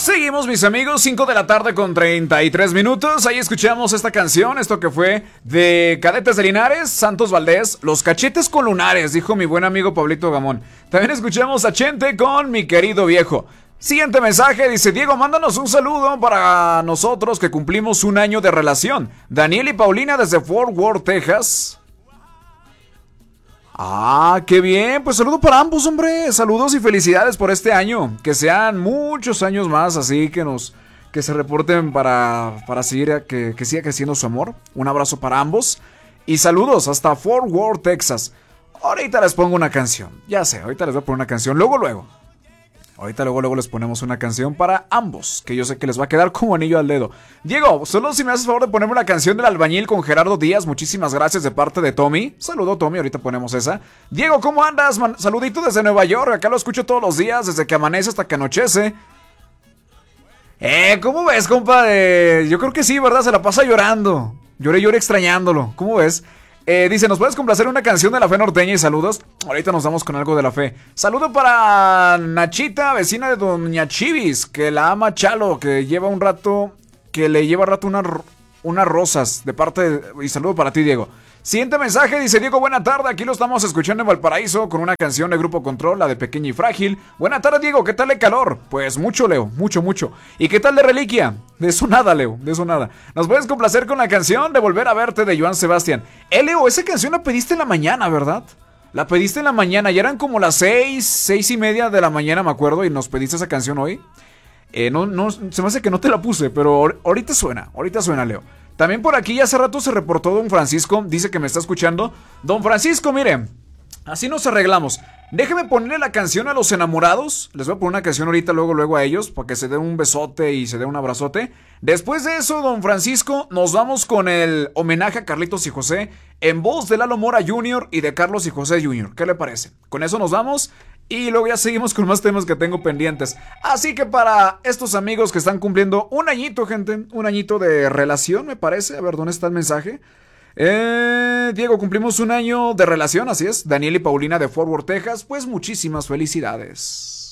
Seguimos, mis amigos, 5 de la tarde con 33 minutos. Ahí escuchamos esta canción, esto que fue de Cadetes de Linares, Santos Valdés, Los Cachetes con Lunares, dijo mi buen amigo Pablito Gamón. También escuchamos a Chente con Mi Querido Viejo. Siguiente mensaje, dice Diego, mándanos un saludo para nosotros que cumplimos un año de relación. Daniel y Paulina desde Fort Worth, Texas. Ah, qué bien, pues saludo para ambos, hombre. Saludos y felicidades por este año. Que sean muchos años más, así que se reporten para seguir, que siga creciendo su amor. Un abrazo para ambos. Y saludos hasta Fort Worth, Texas. Ahorita les pongo una canción. Ya sé, ahorita les voy a poner una canción. Ahorita luego les ponemos una canción para ambos, que yo sé que les va a quedar como anillo al dedo. Diego, solo si me haces favor de ponerme una canción del Albañil con Gerardo Díaz, muchísimas gracias de parte de Tommy. Saludo Tommy, ahorita ponemos esa. Diego, ¿cómo andas? Saludito desde Nueva York, acá lo escucho todos los días, desde que amanece hasta que anochece. ¿Cómo ves, compa? Yo creo que sí, ¿verdad? Se la pasa llorando. Lloré extrañándolo. ¿Cómo ves? Dice, ¿nos puedes complacer una canción de La Fe Norteña y saludos? Ahorita nos vamos con algo de La Fe. Saludo para Nachita, vecina de Doña Chivis, que la ama Chalo, que le lleva rato unas rosas de parte y saludo para ti, Diego. Siguiente mensaje, dice Diego, buena tarde, aquí lo estamos escuchando en Valparaíso con una canción de Grupo Control, la de Pequeña y Frágil. Buena tarde, Diego, ¿qué tal de calor? Pues mucho, Leo, mucho. ¿Y qué tal de Reliquia? De eso nada, Leo, de eso nada. ¿Nos puedes complacer con la canción de Volver a Verte de Joan Sebastián? Leo, esa canción la pediste en la mañana, ¿verdad? La pediste en la mañana, ya eran como las 6:30 de la mañana, me acuerdo, y nos pediste esa canción hoy. No, se me hace que no te la puse, pero ahorita suena, Leo. También por aquí hace rato se reportó Don Francisco, dice que me está escuchando. Don Francisco, mire, así nos arreglamos. Déjeme ponerle la canción a los enamorados. Les voy a poner una canción ahorita luego a ellos, para que se den un besote y se den un abrazote. Después de eso, Don Francisco, nos vamos con el homenaje a Carlitos y José, en voz de Lalo Mora Jr. y de Carlos y José Jr. ¿Qué le parece? Con eso nos vamos. Y luego ya seguimos con más temas que tengo pendientes. Así que para estos amigos que están cumpliendo un añito, gente, un añito de relación, me parece. A ver, ¿dónde está el mensaje? Diego, cumplimos un año de relación, así es. Daniel y Paulina de Fort Worth, Texas. Pues muchísimas felicidades.